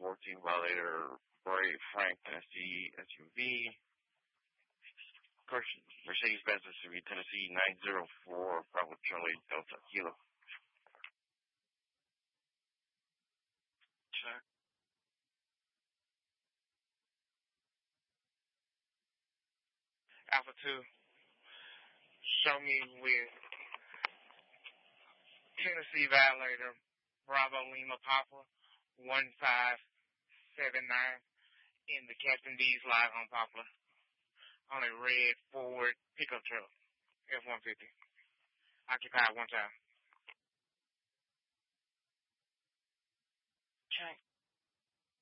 14 Violator, Brave Frank Tennessee SUV, Mercedes-Benz SUV Tennessee 904 Bravo Charlie Delta Kilo. Check. Alpha 2, show me with Tennessee Violator, Bravo Lima Papa 1579 in the Captain D's lot on Poplar on a red Ford pickup truck, F-150. Occupied one time.